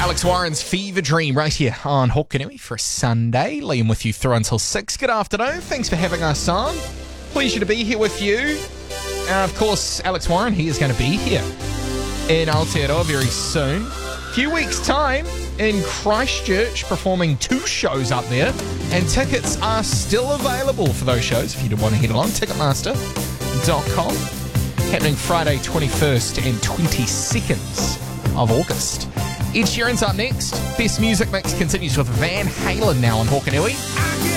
Alex Warren's Fever Dream right here on Hokanui for a Sunday. Liam with you through until 6. Good afternoon. Thanks for having us on. Pleasure to be here with you. Of course, Alex Warren, he is going to be here in Aotearoa very soon. A few weeks' time in Christchurch, performing 2 shows up there. And tickets are still available for those shows if you want to head along. Ticketmaster.com. Happening Friday 21st and 22nd of August. Ed Sheeran's up next. Best Music Mix continues with Van Halen now on Hokanui.